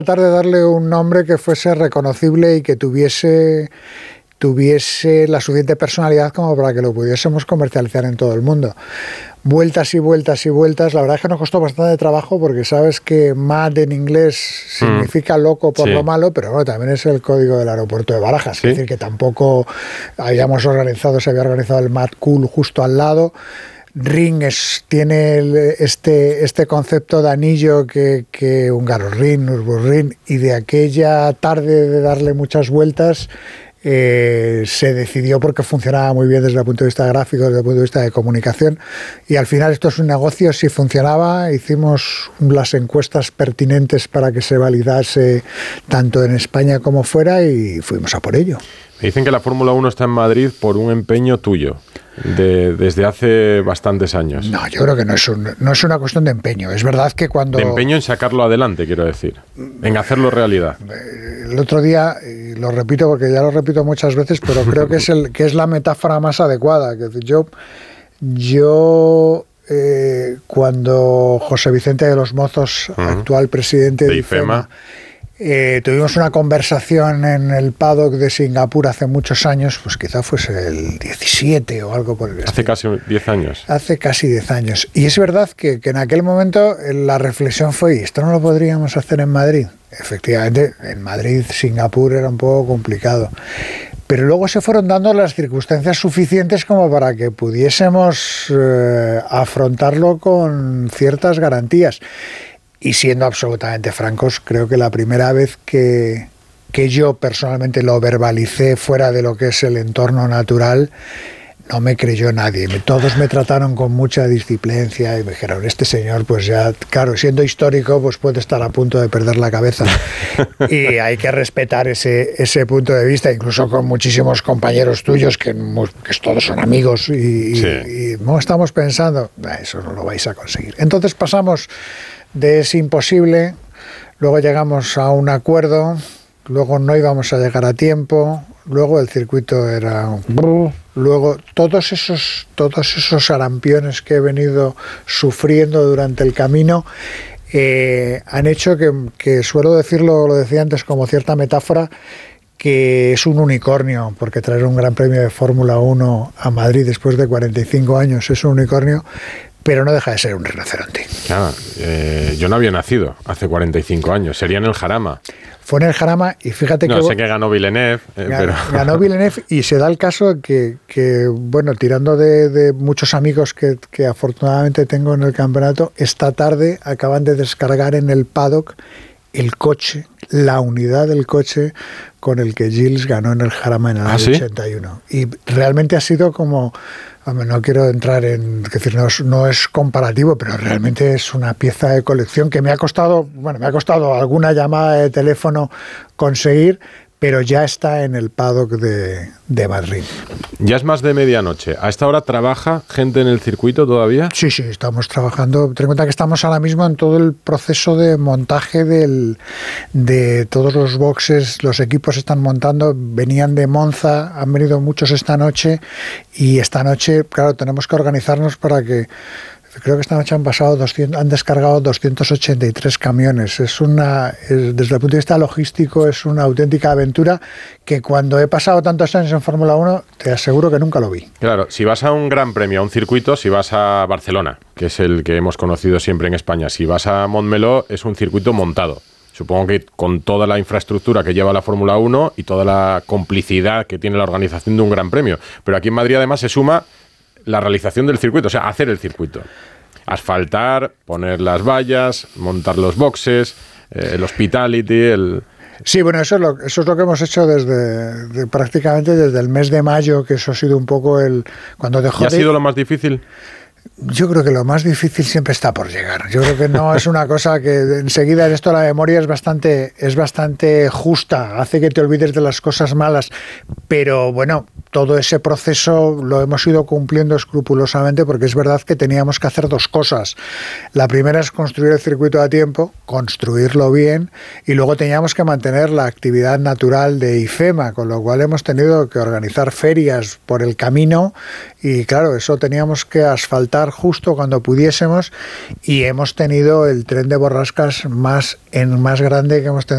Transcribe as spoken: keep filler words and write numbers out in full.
tratar de darle un nombre que fuese reconocible y que tuviese, tuviese la suficiente personalidad como para que lo pudiésemos comercializar en todo el mundo. Vueltas y vueltas y vueltas, la verdad es que nos costó bastante trabajo porque sabes que mad en inglés significa loco por sí. lo malo, pero bueno, también es el código del aeropuerto de Barajas, ¿sí? Es decir, que tampoco habíamos organizado, se había organizado el Mad Cool justo al lado. Ring es, tiene el, este, este concepto de anillo que, que Hungaroring, Nürburgring, y de aquella tarde de darle muchas vueltas eh, se decidió porque funcionaba muy bien desde el punto de vista gráfico, desde el punto de vista de comunicación, y al final esto es un negocio. Si funcionaba, hicimos las encuestas pertinentes para que se validase tanto en España como fuera y fuimos a por ello. Me dicen que la Fórmula uno está en Madrid por un empeño tuyo, de, desde hace bastantes años. No, yo creo que no es, un, no es una cuestión de empeño. Es verdad que cuando... De empeño en sacarlo adelante, quiero decir, en hacerlo realidad. El otro día, y lo repito porque ya lo repito muchas veces, pero creo que es, el, que es la metáfora más adecuada. Que yo, yo eh, cuando José Vicente de los Mozos, uh-huh. actual presidente de, de IFEMA, IFEMA Eh, tuvimos una conversación en el paddock de Singapur hace muchos años, pues quizá fuese el diecisiete o algo por el estilo. Hace casi diez años. Hace casi diez años. Y es verdad que, que en aquel momento la reflexión fue, ¿y esto no lo podríamos hacer en Madrid? Efectivamente, en Madrid, Singapur era un poco complicado. Pero luego se fueron dando las circunstancias suficientes como para que pudiésemos eh, afrontarlo con ciertas garantías. Y siendo absolutamente francos, creo que la primera vez que, que yo personalmente lo verbalicé fuera de lo que es el entorno natural, no me creyó nadie. Todos me trataron con mucha disciplinencia y me dijeron, este señor, pues ya, claro, siendo histórico, pues puede estar a punto de perder la cabeza. Y hay que respetar ese, ese punto de vista, incluso con muchísimos compañeros tuyos, que, que todos son amigos, y, sí. y, y no estamos pensando, eso no lo vais a conseguir. Entonces pasamos de es imposible, luego llegamos a un acuerdo, luego no íbamos a llegar a tiempo, luego el circuito era un... luego todos esos, todos esos arampiones que he venido sufriendo durante el camino eh, han hecho que, que suelo decirlo, lo decía antes como cierta metáfora, que es un unicornio, porque traer un gran premio de Fórmula uno a Madrid después de cuarenta y cinco años es un unicornio, pero no deja de ser un rinoceronte. Claro, eh, yo no había nacido hace cuarenta y cinco años, sería en el Jarama. Fue en el Jarama y fíjate no, que... No, sé que ganó Villeneuve, eh, ganó, pero... Ganó Villeneuve y se da el caso que, que bueno, tirando de, de muchos amigos que, que afortunadamente tengo en el campeonato, esta tarde acaban de descargar en el paddock el coche, la unidad del coche con el que Gilles ganó en el Jarama en el año ¿Ah, sí? ochenta y uno. Y realmente ha sido como... No quiero entrar en... Es decir, no es, no es comparativo, pero realmente es una pieza de colección que me ha costado... Bueno, me ha costado alguna llamada de teléfono conseguir, pero ya está en el paddock de, de Madrid. Ya es más de medianoche. ¿A esta hora trabaja gente en el circuito todavía? Sí, sí, estamos trabajando. Ten en cuenta que estamos ahora mismo en todo el proceso de montaje del, de todos los boxes. Los equipos están montando, venían de Monza, han venido muchos esta noche, y esta noche, claro, tenemos que organizarnos para que... Creo que esta noche han pasado doscientos, han descargado doscientos ochenta y tres camiones. Es una, es, desde el punto de vista logístico, es una auténtica aventura que cuando he pasado tantos años en Fórmula uno, te aseguro que nunca lo vi. Claro, si vas a un gran premio, a un circuito, si vas a Barcelona, que es el que hemos conocido siempre en España, si vas a Montmeló, es un circuito montado. Supongo que con toda la infraestructura que lleva la Fórmula uno y toda la complicidad que tiene la organización de un gran premio. Pero aquí en Madrid además se suma la realización del circuito, o sea, hacer el circuito. Asfaltar, poner las vallas, montar los boxes, eh, el hospitality, el... Sí, bueno, eso es lo, eso es lo que hemos hecho desde de, prácticamente desde el mes de mayo, que eso ha sido un poco el... cuando dejó ¿Y ha de... sido lo más difícil? Yo creo que lo más difícil siempre está por llegar. Yo creo que no es una cosa que enseguida en esto la memoria es bastante, es bastante justa, hace que te olvides de las cosas malas, pero bueno, todo ese proceso lo hemos ido cumpliendo escrupulosamente, porque es verdad que teníamos que hacer dos cosas. La primera es construir el circuito a tiempo, construirlo bien, y luego teníamos que mantener la actividad natural de IFEMA, con lo cual hemos tenido que organizar ferias por el camino, y claro, eso teníamos que asfaltar justo cuando pudiésemos, y hemos tenido el tren de borrascas más, en, más grande que hemos tenido